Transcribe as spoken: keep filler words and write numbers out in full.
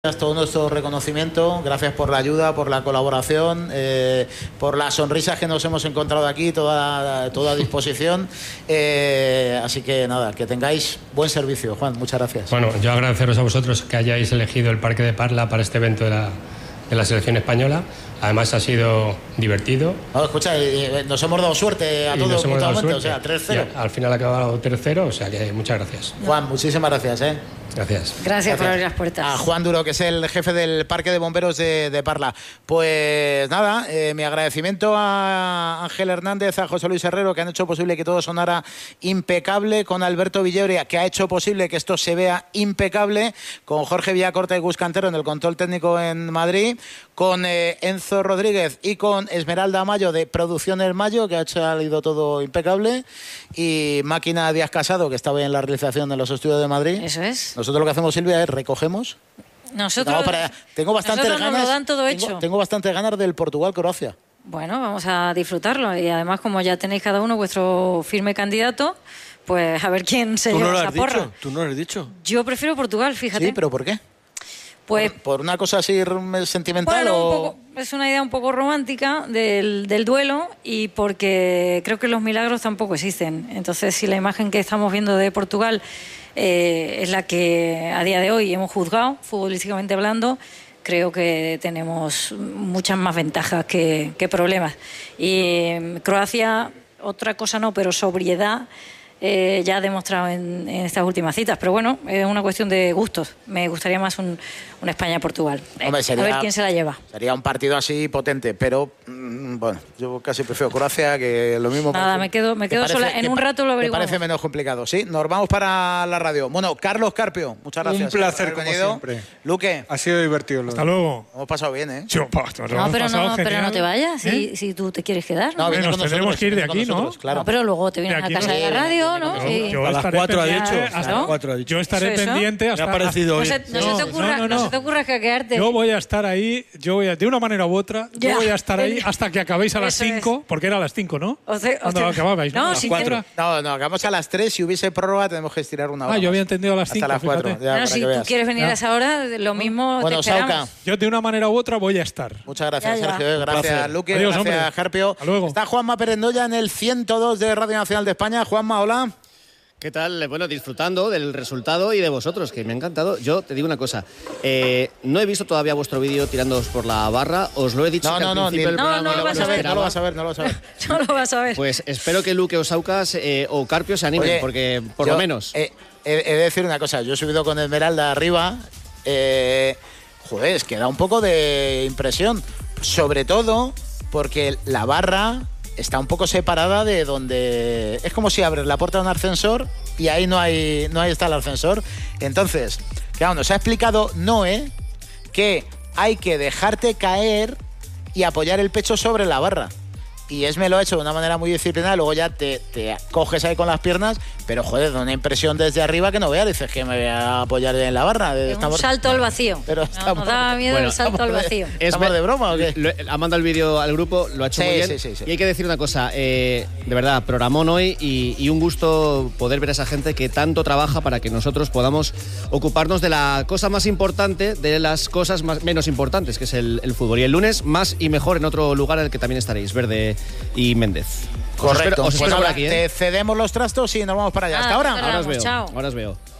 Todo nuestro reconocimiento, gracias por la ayuda, por la colaboración, eh, por las sonrisas que nos hemos encontrado aquí, toda, toda disposición. Eh, así que nada, que tengáis buen servicio, Juan, muchas gracias. Bueno, yo agradeceros a vosotros que hayáis elegido el Parque de Parla para este evento de la, de la selección española. Además ha sido divertido. No, escucha, nos hemos dado suerte a todos mutuamente, o sea, tres cero. Al final ha acabado tres cero, o sea que muchas gracias. Juan, muchísimas gracias, ¿eh? Gracias. Gracias. Gracias por abrir las puertas. A Juan Duro, que es el jefe del Parque de Bomberos de, de Parla. Pues nada, eh, mi agradecimiento a Ángel Hernández, a José Luis Herrero, que han hecho posible que todo sonara impecable, con Alberto Villauria, que ha hecho posible que esto se vea impecable, con Jorge Villacorta y Gus Cantero en el control técnico en Madrid, con eh, Enzo Rodríguez y con Esmeralda Mayo de Producciones Mayo, que ha salido todo impecable, y Máquina Díaz Casado, que estaba en la realización de los estudios de Madrid. Eso es. Nosotros lo que hacemos, Silvia, es recogemos. Nosotros, para, tengo bastante nosotros ganas, nos lo dan todo tengo, hecho. Tengo bastante ganas del Portugal-Croacia. Bueno, vamos a disfrutarlo. Y además, como ya tenéis cada uno vuestro firme candidato, pues a ver quién se lleva esa porra. Dicho? ¿Tú no lo has dicho? Yo prefiero Portugal, fíjate. Sí, pero ¿por qué? Pues, ¿Por, por una cosa así sentimental bueno, o...? un poco, es una idea un poco romántica del, del duelo, y porque creo que los milagros tampoco existen. Entonces, si la imagen que estamos viendo de Portugal eh, es la que a día de hoy hemos juzgado, futbolísticamente hablando, creo que tenemos muchas más ventajas que, que problemas. Y eh, Croacia, otra cosa no, pero sobriedad eh, ya ha demostrado en, en estas últimas citas. Pero bueno, es una cuestión de gustos. Me gustaría más un, un España-Portugal. Eh, Hombre, sería, a ver quién se la lleva. Sería un partido así potente, pero mmm, bueno, yo casi prefiero Croacia, que lo mismo... Nada, me quedo, me quedo parece, sola. En un rato lo averiguamos. Me parece menos complicado, sí. Nos vamos para la radio. Bueno, Carlos Carpio, muchas gracias. Un placer, como siempre. Luque. Ha sido divertido. Hasta luego. Hemos pasado bien, ¿eh? Yo, pa, no, pero no, pero no te vayas, ¿eh? si, si tú te quieres quedar. No, no nos tendremos que ir de aquí, ¿no? Claro. No, pero luego te vienes a casa de la radio, ¿no? Sí. Yo a las cuatro ha dicho. Hasta ¿no? cuatro ha dicho. Yo estaré ¿Eso, eso? pendiente hasta... Me ha parecido no, hoy. se, no, no, se te ocurra, no, no, no. no se te ocurra hackearte. Yo voy a estar ahí, yo voy a, de una manera u otra, Ya. yo voy a estar ahí hasta que acabéis a las cinco, porque era a las cinco, ¿no? O sea, Cuando o sea, acababais, ¿no? no, A las si cuatro. No, no, acabamos a las tres. Si hubiese prórroga, tenemos que estirar una hora. Ah, yo había más. entendido a las cinco. Hasta las cuatro. fíjate. Ya, bueno, para si que tú veas. quieres venir Ya. a esa hora, lo mismo Bueno, te esperamos. Sauca. Yo de una manera u otra voy a estar. Muchas gracias, Ya, ya. Sergio. Gracias, placer. Luque. Adiós, gracias, hombre. Carpio. Hasta luego. Está Juanma Perendoya en el ciento dos de Radio Nacional de España. Juanma, hola. ¿Qué tal? Bueno, disfrutando del resultado y de vosotros, que me ha encantado. Yo te digo una cosa, eh, no he visto todavía vuestro vídeo tirándoos por la barra, os lo he dicho No, que no, al no, principio ni- del No, programa no lo vas a ver, esperaba. No lo vas a ver, no lo vas a ver. No lo vas a ver. Pues espero que Luque o Saucas eh, o Carpio se animen, Oye, porque por yo, lo menos... eh, he, he de decir una cosa. Yo he subido con Esmeralda arriba. Eh, joder, es que da un poco de impresión. Sobre todo porque la barra está un poco separada de donde... Es como si abres la puerta de un ascensor y ahí no hay, no hay está el ascensor. Entonces, claro, nos ha explicado Noé que hay que dejarte caer y apoyar el pecho sobre la barra. Y Esme lo ha hecho de una manera muy disciplinada, luego ya te, te coges ahí con las piernas, pero joder, da una impresión desde arriba que no veas, dices que me voy a apoyar en la barra. Un Estamos- salto al vacío. Pero no, estamos- nos daba miedo Bueno, el salto al vacío. ¿Estamos ver- de broma o qué? Lo- ha mandado el vídeo al grupo, lo ha hecho Sí, muy bien. sí, sí, sí. Y hay que decir una cosa, eh, de verdad, programón hoy y, y un gusto poder ver a esa gente que tanto trabaja para que nosotros podamos ocuparnos de la cosa más importante, de las cosas más, menos importantes, que es el, el fútbol. Y el lunes, más y mejor en otro lugar en el que también estaréis, Verde y Méndez. Os Correcto. espero- os Pues espero por ahora aquí, ¿eh? te cedemos los trastos y nos vamos para allá. Hasta Ah, ahora. hasta Ahora os veo. Chao. Ahora os veo.